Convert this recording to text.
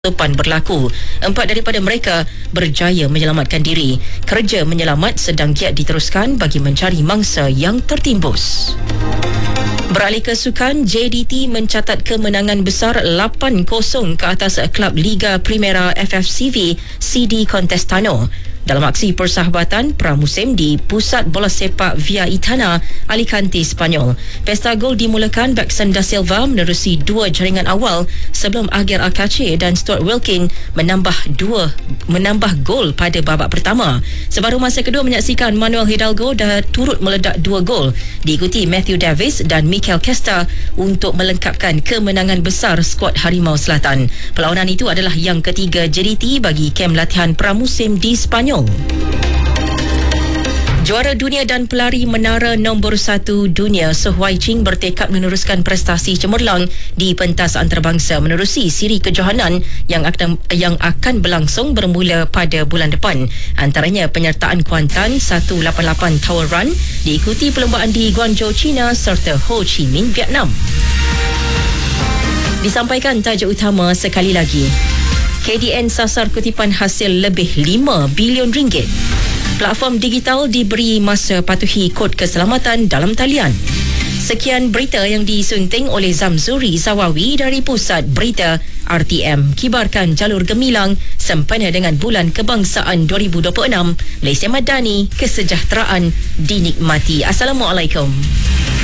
depan berlaku. 4 daripada mereka berjaya menyelamatkan diri. Kerja menyelamat sedang giat diteruskan bagi mencari mangsa yang tertimbus. Beralih ke sukan, JDT mencatat kemenangan besar 8-0 ke atas klub Liga Primera FFCV CD Contestano dalam aksi persahabatan pramusim di Pusat Bola Sepak Via Itana, Alicante, Spanyol. Pesta gol dimulakan Baxen da Silva menerusi 2 jaringan awal sebelum Aguirre Alcace dan Stuart Wilkin menambah gol pada babak pertama. Separuh masa kedua menyaksikan Manuel Hidalgo dah turut meledak 2 gol, diikuti Matthew Davis dan Mikel Kesta untuk melengkapkan kemenangan besar skuad Harimau Selatan. Perlawanan itu adalah yang ketiga JDT bagi kem latihan pramusim di Spanyol. Juara dunia dan pelari menara nombor 1 dunia Su Huaiqing bertekad meneruskan prestasi cemerlang di pentas antarabangsa menerusi siri kejohanan yang akan berlangsung bermula pada bulan depan. Antaranya penyertaan Kuantan 188 Tower Run, diikuti perlombaan di Guangzhou, China serta Ho Chi Minh, Vietnam. Disampaikan tajuk utama sekali lagi. KDN sasar kutipan hasil lebih 5 bilion ringgit. Platform digital diberi masa patuhi kod keselamatan dalam talian. Sekian berita yang disunting oleh Zamzuri Zawawi dari Pusat Berita RTM. Kibarkan jalur gemilang sempena dengan Bulan Kebangsaan 2026. Malaysia Madani, kesejahteraan dinikmati. Assalamualaikum.